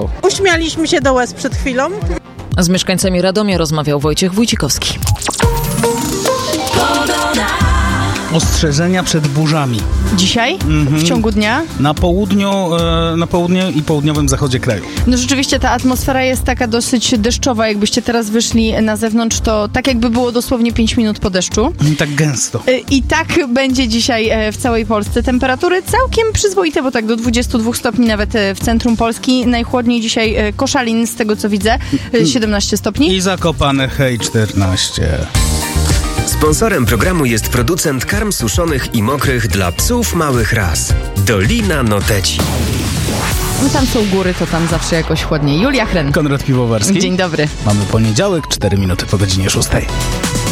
roku. Uśmialiśmy się do łez przed chwilą. Z mieszkańcami Radomia rozmawiał Wojciech Wójcikowski. Ostrzeżenia przed burzami. Dzisiaj? W ciągu dnia? Na południu i południowym zachodzie kraju. No rzeczywiście ta atmosfera jest taka dosyć deszczowa. Jakbyście teraz wyszli na zewnątrz, to tak jakby było dosłownie 5 minut po deszczu. I tak gęsto. I tak będzie dzisiaj w całej Polsce. Temperatury całkiem przyzwoite, bo tak do 22 stopni nawet w centrum Polski. Najchłodniej dzisiaj Koszalin, z tego co widzę, 17 stopni. I Zakopane, hej, 14. Sponsorem programu jest producent karm suszonych i mokrych dla psów małych ras. Dolina Noteci. No tam są góry, to tam zawsze jakoś chłodniej. Julia Hren. Konrad Piwowarski. Dzień dobry. Mamy poniedziałek, 4 minuty po godzinie 6.